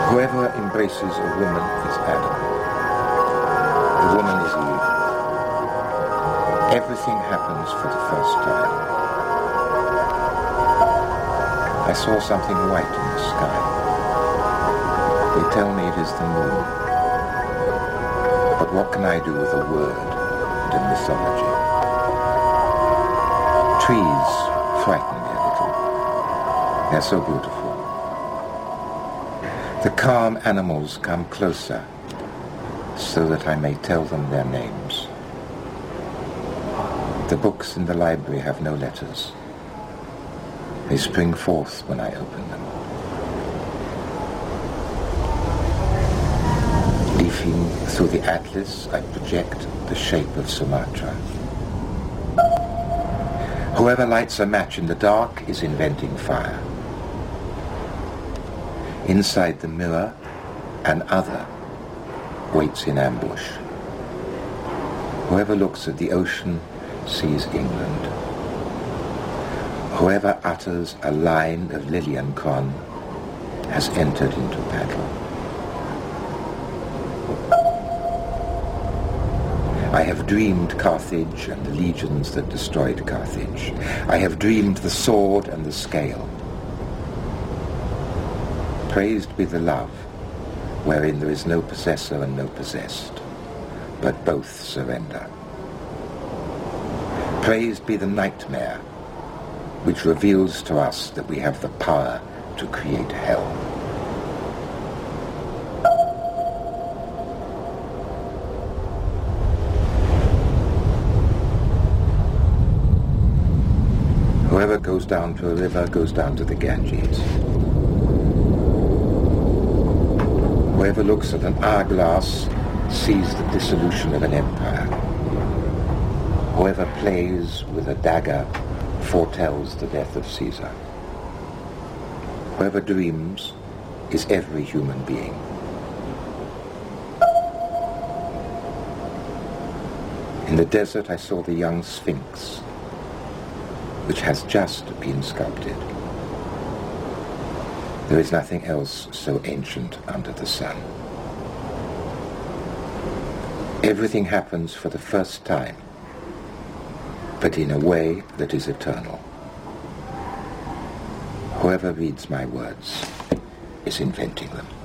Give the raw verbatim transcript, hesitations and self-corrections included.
Whoever embraces a woman is Adam. The woman is Eve. Everything happens for the first time. I saw something white in the sky. They tell me it is the moon. But what can I do with a word and a mythology? Trees frighten me a little. They're so beautiful. The calm animals come closer so that I may tell them their names. The books in the library have no letters. They spring forth when I open them. Leafing through the atlas, I project the shape of Sumatra. Whoever lights a match in the dark is inventing fire. Inside the mirror, an other waits in ambush. Whoever looks at the ocean sees England. Whoever utters a line of Lilienkorn has entered into battle. I have dreamed Carthage and the legions that destroyed Carthage. I have dreamed the sword and the scale. Praised be the love, wherein there is no possessor and no possessed, but both surrender. Praised be the nightmare, which reveals to us that we have the power to create hell. Whoever goes down to a river goes down to the Ganges. Whoever looks at an hourglass sees the dissolution of an empire. Whoever plays with a dagger foretells the death of Caesar. Whoever dreams is every human being. In the desert I saw the young Sphinx, which has just been sculpted. There is nothing else so ancient under the sun. Everything happens for the first time, but in a way that is eternal. Whoever reads my words is inventing them.